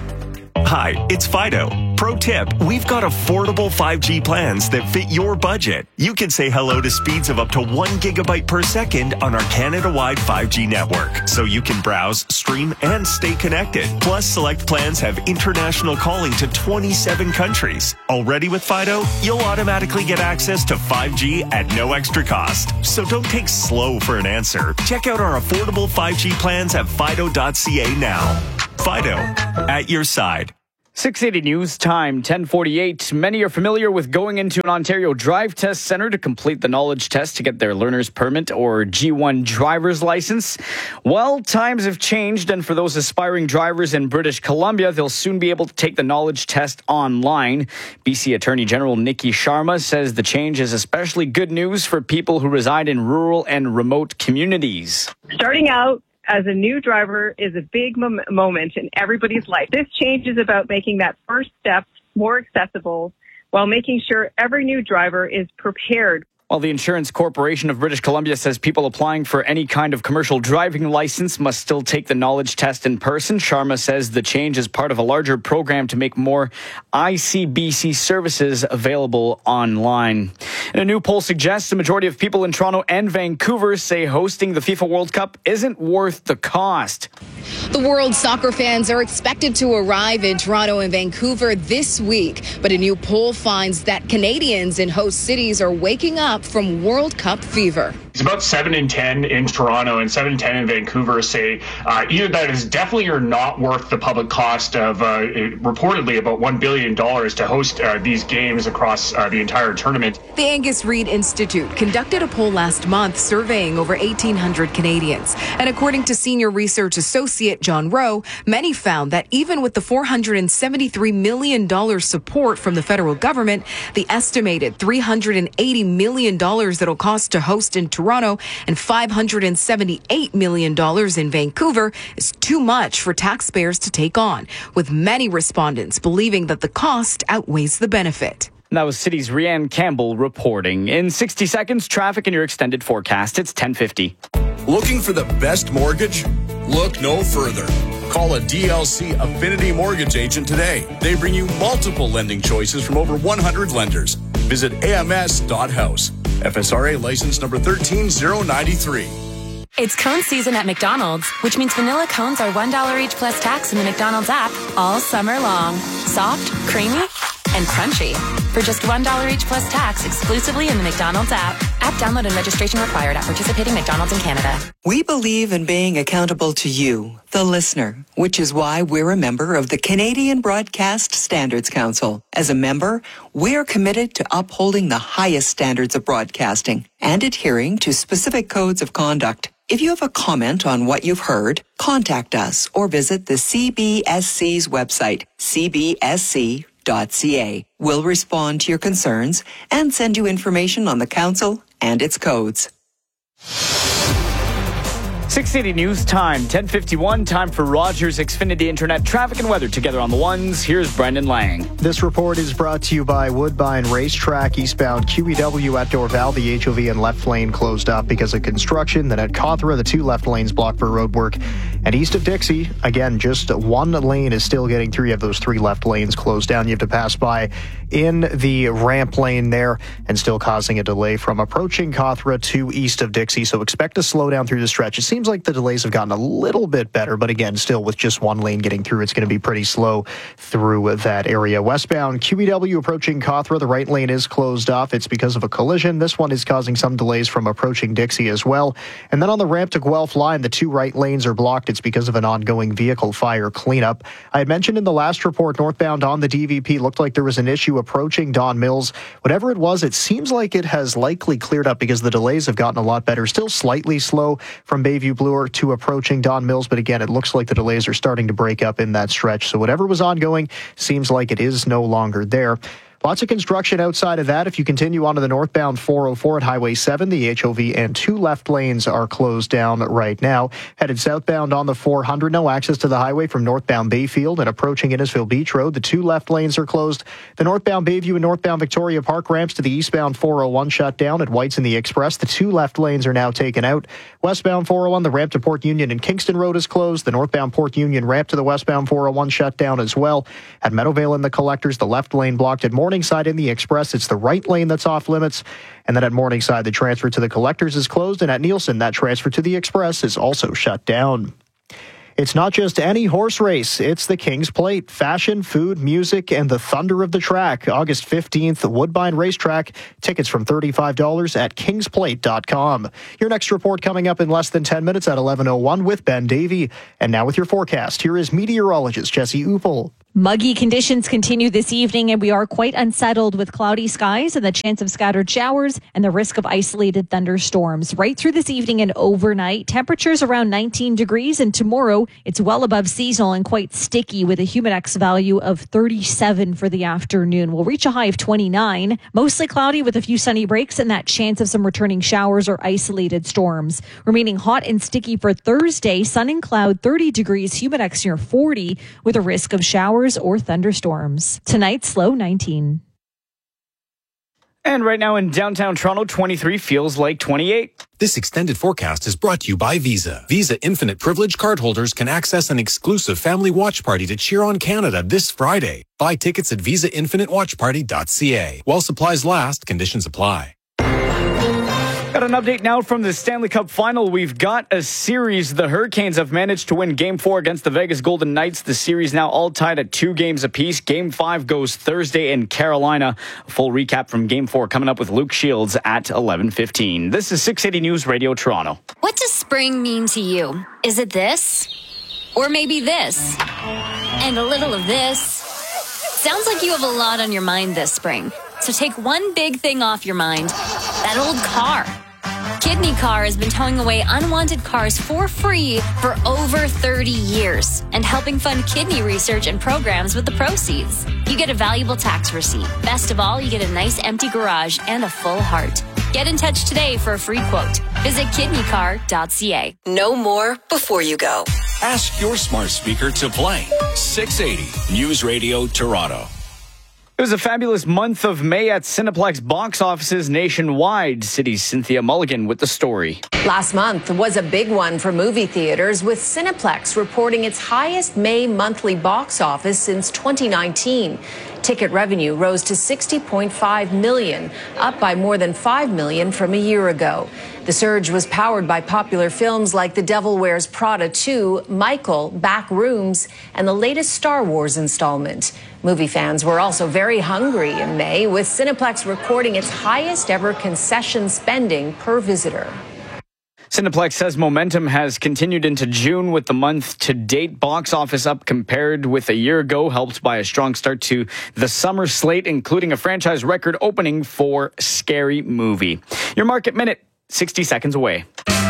Hi, it's Fido. Pro tip, we've got affordable five G plans that fit your budget. You can say hello to speeds of up to one gigabyte per second on our Canada-wide five G network, so you can browse, stream, and stay connected. Plus, select plans have international calling to twenty-seven countries. Already with Fido, you'll automatically get access to five G at no extra cost. So don't take slow for an answer. Check out our affordable five G plans at fido dot c a now. Fido, at your side. six eighty News Time, ten forty-eight. Many are familiar with going into an Ontario Drive Test Centre to complete the knowledge test to get their learner's permit or G one driver's license. Well, times have changed, and for those aspiring drivers in British Columbia, they'll soon be able to take the knowledge test online. B C Attorney General Nikki Sharma says the change is especially good news for people who reside in rural and remote communities. Starting out as a new driver is a big mom- moment in everybody's life. This change is about making that first step more accessible while making sure every new driver is prepared. While the Insurance Corporation of British Columbia says people applying for any kind of commercial driving license must still take the knowledge test in person, Sharma says the change is part of a larger program to make more I C B C services available online. And a new poll suggests the majority of people in Toronto and Vancouver say hosting the FIFA World Cup isn't worth the cost. The world soccer fans are expected to arrive in Toronto and Vancouver this week, but a new poll finds that Canadians in host cities are waking up from World Cup fever. It's about seven in ten in Toronto and seven in ten in Vancouver say uh, either that is definitely or not worth the public cost of uh, reportedly about one billion dollars to host uh, these games across uh, the entire tournament. The Angus Reid Institute conducted a poll last month surveying over eighteen hundred Canadians. And according to senior research associate John Rowe, many found that even with the four hundred seventy-three million dollars support from the federal government, the estimated three hundred eighty million dollars that it'll cost to host in Toronto and five hundred seventy-eight million dollars in Vancouver is too much for taxpayers to take on, with many respondents believing that the cost outweighs the benefit. That was City's Rianne Campbell reporting. In sixty seconds, traffic in your extended forecast. It's ten fifty. Looking for the best mortgage? Look no further. Call a D L C Affinity Mortgage agent today. They bring you multiple lending choices from over one hundred lenders. Visit a m s dot house. F S R A license number one three zero nine three. It's cone season at McDonald's, which means vanilla cones are one dollar each plus tax in the McDonald's app all summer long. Soft, creamy, and crunchy. For just one dollar each plus tax exclusively in the McDonald's app. App download and registration required at participating McDonald's in Canada. We believe in being accountable to you, the listener, which is why we're a member of the Canadian Broadcast Standards Council. As a member, we're committed to upholding the highest standards of broadcasting and adhering to specific codes of conduct. If you have a comment on what you've heard, contact us or visit the C B S C's website, c b s c dot c a. We'll respond to your concerns and send you information on the council and its codes. six eighty News Time, ten fifty-one. Time for Rogers Xfinity Internet traffic and weather together on the ones. Here's Brendan Lang. This report is brought to you by Woodbine Racetrack. Eastbound Q E W at Dorval, the H O V and left lane closed up because of construction. Then at Cawthra, the two left lanes blocked for road work. And east of Dixie, again, just one lane is still getting through. You have those three left lanes closed down. You have to pass by in the ramp lane there and still causing a delay from approaching Cawthra to east of Dixie. So expect a slowdown through the stretch. It seems seems like the delays have gotten a little bit better, but again, still with just one lane getting through, it's going to be pretty slow through that area. Westbound Q E W approaching Cawthra, the right lane is closed off. It's because of a collision. This one is causing some delays from approaching Dixie as well. And then on the ramp to Guelph line, the two right lanes are blocked. It's because of an ongoing vehicle fire cleanup. I had mentioned in the last report, northbound on the D V P looked like there was an issue approaching Don Mills. Whatever it was, it seems like it has likely cleared up because the delays have gotten a lot better. Still slightly slow from Bayview Bloor to approaching Don Mills, but again, it looks like the delays are starting to break up in that stretch. So whatever was ongoing seems like it is no longer there. Lots of construction outside of that. If you continue onto the northbound four oh four at Highway seven, the H O V and two left lanes are closed down right now. Headed southbound on the four hundred, no access to the highway from northbound Bayfield and approaching Innisfil Beach Road. The two left lanes are closed. The northbound Bayview and northbound Victoria Park ramps to the eastbound four oh one shut down at Whites and the Express. The two left lanes are now taken out. Westbound four oh one, the ramp to Port Union and Kingston Road is closed. The northbound Port Union ramp to the westbound four oh one shut down as well. At Meadowvale and the Collectors, the left lane blocked. At Morningside in the Express, it's the right lane that's off limits. And then at Morningside, the transfer to the Collectors is closed. And at Nielsen, that transfer to the Express is also shut down. It's not just any horse race. It's the King's Plate. Fashion, food, music, and the thunder of the track. August fifteenth, Woodbine Racetrack. Tickets from thirty-five dollars at kings plate dot com. Your next report coming up in less than ten minutes at eleven oh one with Ben Davey. And now with your forecast, here is meteorologist Jesse Uppel. Muggy conditions continue this evening, and we are quite unsettled with cloudy skies and the chance of scattered showers and the risk of isolated thunderstorms. Right through this evening and overnight, temperatures around nineteen degrees, and tomorrow it's well above seasonal and quite sticky with a Humidex value of thirty-seven for the afternoon. We'll reach a high of twenty-nine. Mostly cloudy with a few sunny breaks and that chance of some returning showers or isolated storms. Remaining hot and sticky for Thursday, sun and cloud, thirty degrees, Humidex near forty with a risk of showers or thunderstorms. Tonight's low nineteen. And right now in downtown Toronto, twenty-three feels like twenty-eight. This extended forecast is brought to you by Visa. Visa Infinite Privilege cardholders can access an exclusive family watch party to cheer on Canada this Friday. Buy tickets at visa infinite watch party dot c a. While supplies last, conditions apply. Got an update now from the Stanley Cup Final. We've got a series. The Hurricanes have managed to win Game four against the Vegas Golden Knights. The series now all tied at two games apiece. Game five goes Thursday in Carolina. A full recap from Game four coming up with Luke Shields at eleven fifteen. This is six eighty News Radio Toronto. What does spring mean to you? Is it this? Or maybe this? And a little of this? Sounds like you have a lot on your mind this spring. So take one big thing off your mind. That old car. Kidney Car has been towing away unwanted cars for free for over thirty years and helping fund kidney research and programs with the proceeds. You get a valuable tax receipt. Best of all, you get a nice empty garage and a full heart. Get in touch today for a free quote. Visit kidney car dot c a. Know more before you go. Ask your smart speaker to play six eighty News Radio Toronto. It was a fabulous month of May at Cineplex box offices nationwide. City's Cynthia Mulligan with the story. Last month was a big one for movie theaters, with Cineplex reporting its highest May monthly box office since twenty nineteen. Ticket revenue rose to sixty point five million dollars, up by more than five million dollars from a year ago. The surge was powered by popular films like The Devil Wears Prada two, Michael, Back Rooms, and the latest Star Wars installment. Movie fans were also very hungry in May, with Cineplex recording its highest ever concession spending per visitor. Cineplex says momentum has continued into June, with the month-to-date box office up compared with a year ago, helped by a strong start to the summer slate, including a franchise record opening for Scary Movie. Your Market Minute, sixty seconds away.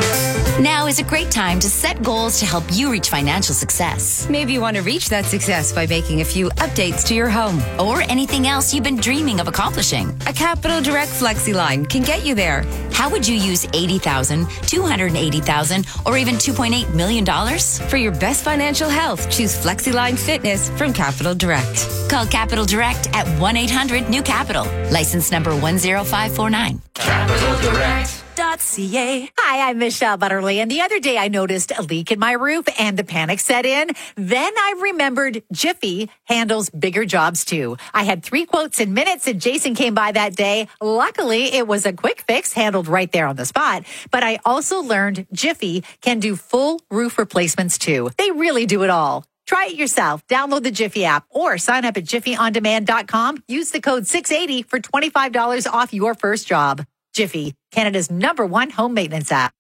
Now is a great time to set goals to help you reach financial success. Maybe you want to reach that success by making a few updates to your home. Or anything else you've been dreaming of accomplishing. A Capital Direct FlexiLine can get you there. How would you use eighty thousand dollars, two hundred eighty thousand dollars, or even two point eight million dollars? For your best financial health, choose FlexiLine Fitness from Capital Direct. Call Capital Direct at one eight hundred new capital. License number one zero five four nine. Capital Direct. dot c a. Hi, I'm Michelle Butterly, and the other day I noticed a leak in my roof and the panic set in. Then I remembered Jiffy handles bigger jobs too. I had three quotes in minutes and Jason came by that day. Luckily, it was a quick fix handled right there on the spot. But I also learned Jiffy can do full roof replacements too. They really do it all. Try it yourself. Download the Jiffy app or sign up at jiffy on demand dot com. Use the code six eighty for twenty-five dollars off your first job. Jiffy, Canada's number one home maintenance app.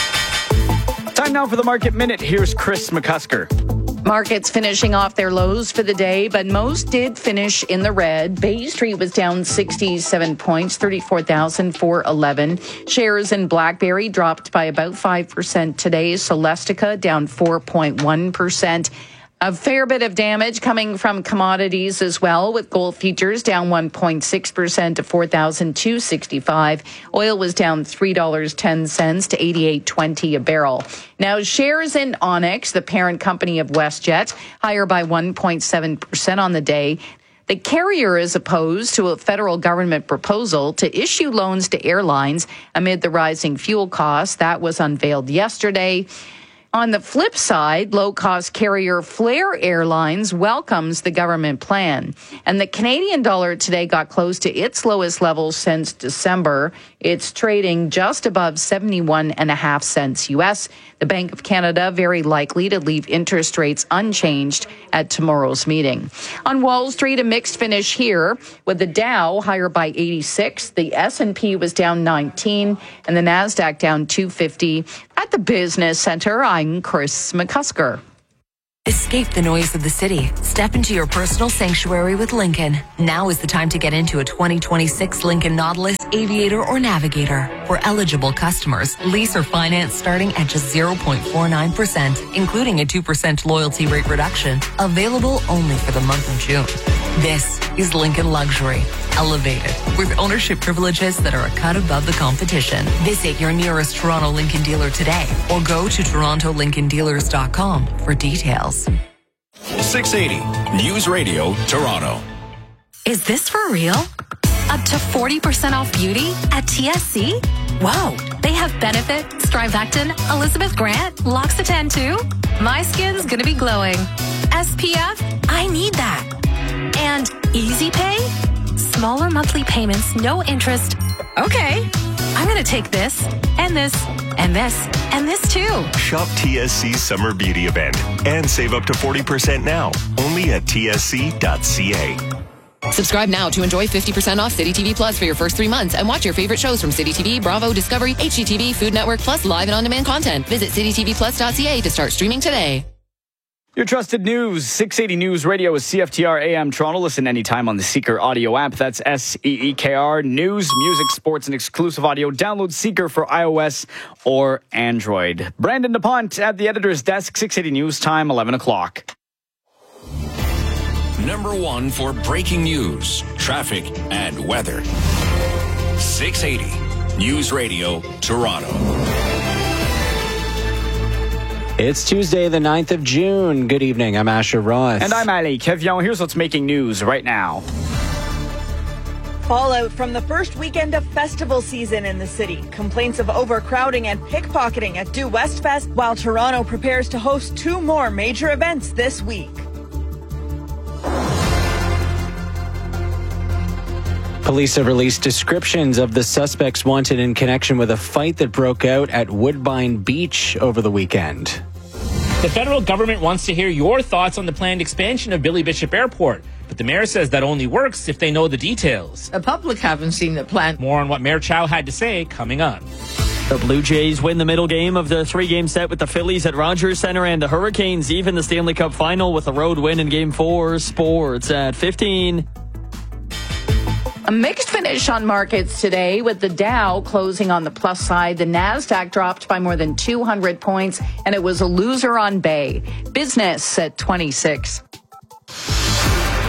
Time now for the Market Minute. Here's Chris McCusker. Markets finishing off their lows for the day, but most did finish in the red. Bay Street was down sixty-seven points, thirty-four thousand four hundred eleven. Shares in BlackBerry dropped by about five percent today. Celestica down four point one percent. A fair bit of damage coming from commodities as well, with gold futures down one point six percent to four thousand two hundred sixty-five dollars. Oil was down three dollars and ten cents to eighty-eight twenty a barrel. Now, shares in Onyx, the parent company of WestJet, higher by one point seven percent on the day. The carrier is opposed to a federal government proposal to issue loans to airlines amid the rising fuel costs. That was unveiled yesterday. On the flip side, low-cost carrier Flair Airlines welcomes the government plan. And the Canadian dollar today got close to its lowest level since December. It's trading just above seventy-one and a half cents U S. The Bank of Canada very likely to leave interest rates unchanged at tomorrow's meeting. On Wall Street, a mixed finish here with the Dow higher by eighty-six. The S and P was down nineteen and the Nasdaq down two fifty. At the Business Center, I'm Chris McCusker. Escape the noise of the city. Step into your personal sanctuary with Lincoln. Now is the time to get into a twenty twenty-six Lincoln Nautilus, Aviator, or Navigator. For eligible customers, lease or finance starting at just zero point four nine percent, including a two percent loyalty rate reduction. Available only for the month of June. This is Lincoln Luxury, elevated, with ownership privileges that are a cut above the competition. Visit your nearest Toronto Lincoln dealer today or go to toronto lincoln dealers dot com for details. six eighty News Radio, Toronto. Is this for real? Up to forty percent off beauty at T S C? Whoa, they have Benefit, Strivectin, Elizabeth Grant, L'Occitane too? My skin's gonna be glowing. S P F? I need that. And Easy Pay? Smaller monthly payments, no interest. Okay, I'm gonna take this, and this, and this, and this too. Shop T S C's summer beauty event and save up to forty percent now, only at T S C dot C A. Subscribe now to enjoy fifty percent off City T V Plus for your first three months and watch your favorite shows from City T V, Bravo, Discovery, H G T V, Food Network, plus live and on-demand content. Visit city t v plus dot c a to start streaming today. Your trusted news, six eighty News Radio is C F T R A M Toronto. Listen anytime on the Seeker audio app. That's S E E K R. News, music, sports, and exclusive audio. Download Seeker for iOS or Android. Brandon DuPont at the editor's desk, six eighty News Time, eleven o'clock. Number one for breaking news, traffic, and weather. six eighty News Radio, Toronto. It's Tuesday, the ninth of June. Good evening. I'm Asher Roth. And I'm Ali Kevion. Here's what's making news right now. Fallout from the first weekend of festival season in the city. Complaints of overcrowding and pickpocketing at Due West Fest, while Toronto prepares to host two more major events this week. Police have released descriptions of the suspects wanted in connection with a fight that broke out at Woodbine Beach over the weekend. The federal government wants to hear your thoughts on the planned expansion of Billy Bishop Airport, but the mayor says that only works if they know the details. The public haven't seen the plan. More on what Mayor Chow had to say coming up. The Blue Jays win the middle game of the three-game set with the Phillies at Rogers Center, and the Hurricanes even the Stanley Cup final with a road win in Game four. Sports at fifteen. A mixed finish on markets today with the Dow closing on the plus side. The Nasdaq dropped by more than two hundred points, and it was a loser on Bay. Business at twenty-six.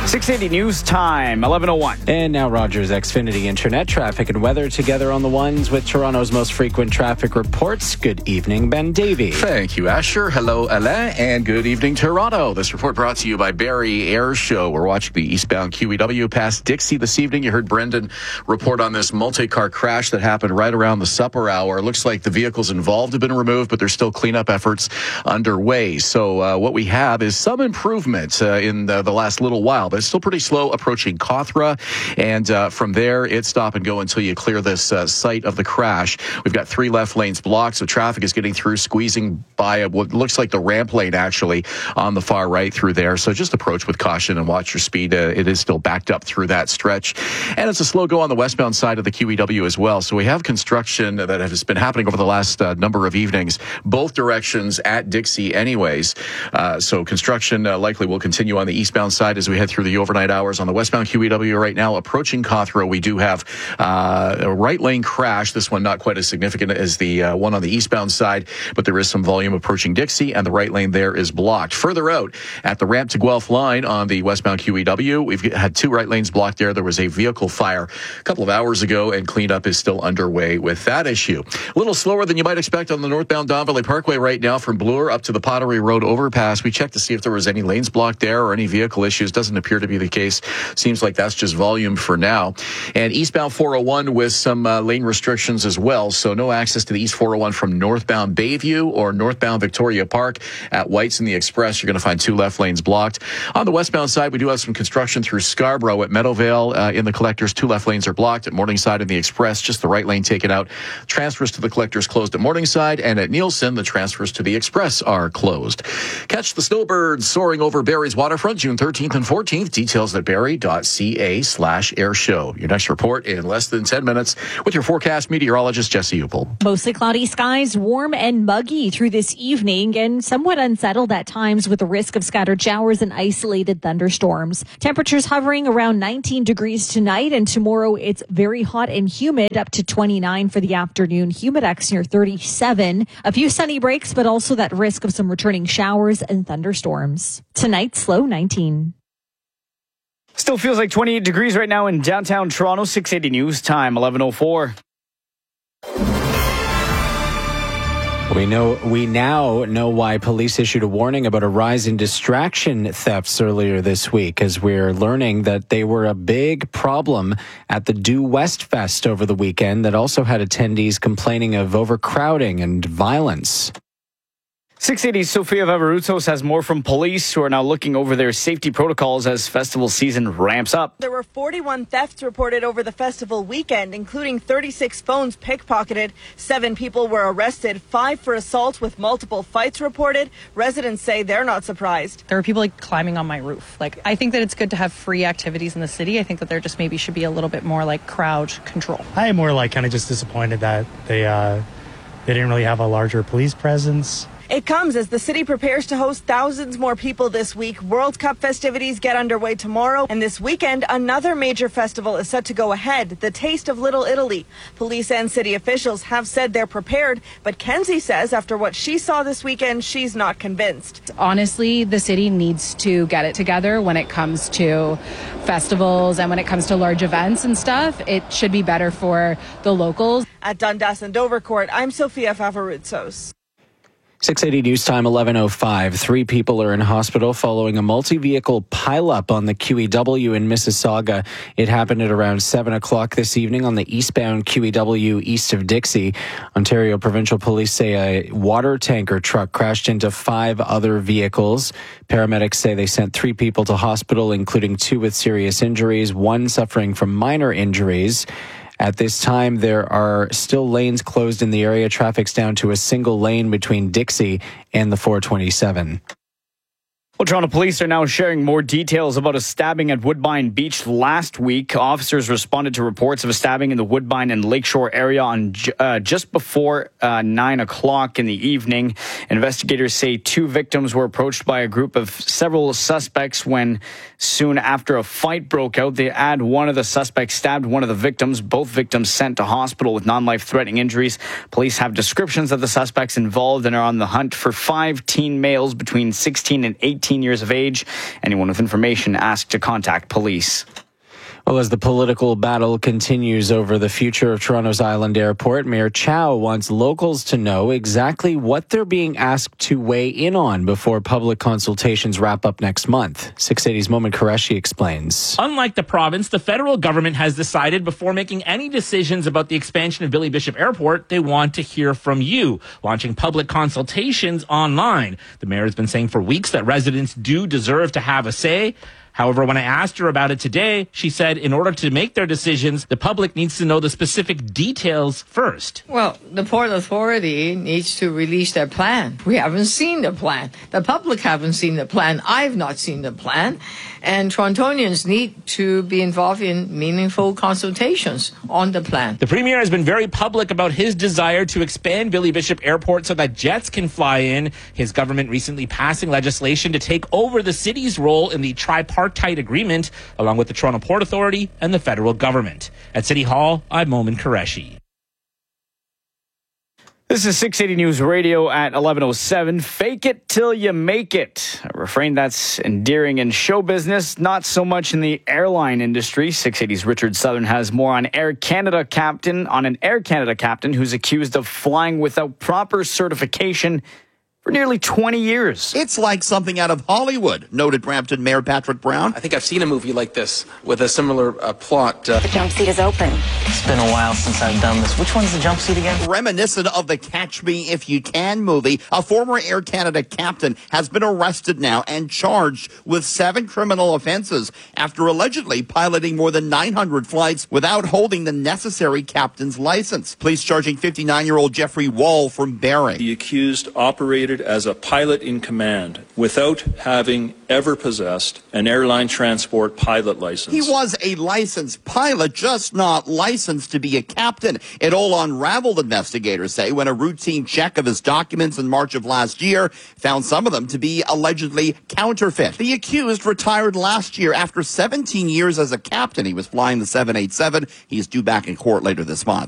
six eighty News Time, eleven oh one. And now Rogers Xfinity Internet traffic and weather together on the ones with Toronto's most frequent traffic reports. Good evening, Ben Davey. Thank you, Asher. Hello, Alain, and good evening, Toronto. This report brought to you by Barrie Air Show. We're watching the eastbound Q E W past Dixie this evening. You heard Brendan report on this multi-car crash that happened right around the supper hour. It looks like the vehicles involved have been removed, but there's still cleanup efforts underway. So uh, what we have is some improvement uh, in the, the last little while, but it's still pretty slow approaching Cawthra. And uh, from there, it's stop and go until you clear this uh, site of the crash. We've got three left lanes blocked, so traffic is getting through, squeezing by what looks like the ramp lane actually on the far right through there. So just approach with caution and watch your speed. Uh, it is still backed up through that stretch. And it's a slow go on the westbound side of the Q E W as well. So we have construction that has been happening over the last uh, number of evenings, both directions at Dixie anyways. Uh, so construction uh, likely will continue on the eastbound side as we head through the overnight hours. On the westbound Q E W right now, approaching Cawthra, we do have uh, a right lane crash. This one not quite as significant as the uh, one on the eastbound side, but there is some volume approaching Dixie, and the right lane there is blocked. Further out at the ramp to Guelph line on the westbound Q E W, we've had two right lanes blocked there. There was a vehicle fire a couple of hours ago, and cleanup is still underway with that issue. A little slower than you might expect on the northbound Don Valley Parkway right now from Bloor up to the Pottery Road overpass. We checked to see if there was any lanes blocked there or any vehicle issues. Doesn't appear to be the case. Seems like that's just volume for now. And eastbound four oh one with some uh, lane restrictions as well. So no access to the east four oh one from northbound Bayview or northbound Victoria Park. At White's and the Express, you're going to find two left lanes blocked. On the westbound side, we do have some construction through Scarborough at Meadowvale. Uh, in the Collectors, two left lanes are blocked. At Morningside and the Express, just the right lane taken out. Transfers to the Collectors closed at Morningside, and at Nielsen, the transfers to the Express are closed. Catch the snowbirds soaring over Barrie's waterfront June thirteenth and fourteenth. Details at barrie.ca slash air show. Your next report in less than ten minutes with your forecast meteorologist, Jesse Upel. Mostly cloudy skies, warm and muggy through this evening, and somewhat unsettled at times with the risk of scattered showers and isolated thunderstorms. Temperatures hovering around nineteen degrees tonight, and tomorrow it's very hot and humid, up to twenty-nine for the afternoon. Humidex near thirty-seven. A few sunny breaks, but also that risk of some returning showers and thunderstorms. Tonight's low nineteen. Still feels like twenty-eight degrees right now in downtown Toronto. six eighty News Time, eleven oh four. We know we now know why police issued a warning about a rise in distraction thefts earlier this week, as we're learning that they were a big problem at the Due West Fest over the weekend that also had attendees complaining of overcrowding and violence. six eighty's Sofia Vavarutsos has more from police, who are now looking over their safety protocols as festival season ramps up. There were forty-one thefts reported over the festival weekend, including thirty-six phones pickpocketed. Seven people were arrested, five for assault with multiple fights reported. Residents say they're not surprised. There were people like climbing on my roof. Like, I think that it's good to have free activities in the city. I think that there just maybe should be a little bit more like crowd control. I am more like kind of just disappointed that they, uh, they didn't really have a larger police presence. It comes as the city prepares to host thousands more people this week. World Cup festivities get underway tomorrow, and this weekend, another major festival is set to go ahead, the Taste of Little Italy. Police and city officials have said they're prepared, but Kenzie says after what she saw this weekend, she's not convinced. Honestly, the city needs to get it together when it comes to festivals and when it comes to large events and stuff. It should be better for the locals. At Dundas and Dovercourt, I'm Sofia Vavarutsos. six eighty News Time, eleven oh five. Three people are in hospital following a multi-vehicle pileup on the Q E W in Mississauga. It happened at around seven o'clock this evening on the eastbound Q E W east of Dixie. Ontario Provincial Police say a water tanker truck crashed into five other vehicles. Paramedics say they sent three people to hospital, including two with serious injuries, one suffering from minor injuries. At this time, there are still lanes closed in the area. Traffic's down to a single lane between Dixie and the four twenty-seven. Well, Toronto police are now sharing more details about a stabbing at Woodbine Beach last week. Officers responded to reports of a stabbing in the Woodbine and Lakeshore area on uh, just before uh, nine o'clock in the evening. Investigators say two victims were approached by a group of several suspects when soon after a fight broke out. They add one of the suspects stabbed one of the victims. Both victims sent to hospital with non-life-threatening injuries. Police have descriptions of the suspects involved and are on the hunt for five teen males between sixteen and eighteen sixteen years of age. Anyone with information asked to contact police. Well, as the political battle continues over the future of Toronto's Island Airport, Mayor Chow wants locals to know exactly what they're being asked to weigh in on before public consultations wrap up next month. six eighty's Momin Qureshi explains. Unlike the province, the federal government has decided before making any decisions about the expansion of Billy Bishop Airport, they want to hear from you, launching public consultations online. The mayor has been saying for weeks that residents do deserve to have a say. However, when I asked her about it today, she said in order to make their decisions, the public needs to know the specific details first. Well, the Port Authority needs to release their plan. We haven't seen the plan. The public haven't seen the plan. I've not seen the plan. And Torontonians need to be involved in meaningful consultations on the plan. The Premier has been very public about his desire to expand Billy Bishop Airport so that jets can fly in. His government recently passing legislation to take over the city's role in the tripartite agreement, along with the Toronto Port Authority and the federal government. At City Hall, I'm Momin Qureshi. This is six eighty News Radio at eleven oh seven. Fake it till you make it. A refrain that's endearing in show business, not so much in the airline industry. six eighty's Richard Southern has more on Air Canada captain, on an Air Canada captain who's accused of flying without proper certification for nearly twenty years. It's like something out of Hollywood, noted Brampton Mayor Patrick Brown. I think I've seen a movie like this with a similar uh, plot. Uh, the jump seat is open. It's been a while since I've done this. Which one's the jump seat again? Reminiscent of the Catch Me If You Can movie, a former Air Canada captain has been arrested now and charged with seven criminal offenses after allegedly piloting more than nine hundred flights without holding the necessary captain's license. Police charging fifty-nine-year-old Jeffrey Wall from Barrie. The accused operated as a pilot in command without having ever possessed an airline transport pilot license. He was a licensed pilot, just not licensed to be a captain. It all unraveled, investigators say, when a routine check of his documents in March of last year found some of them to be allegedly counterfeit. The accused retired last year after seventeen years as a captain. He was flying the seven eighty-seven. He's due back in court later this month.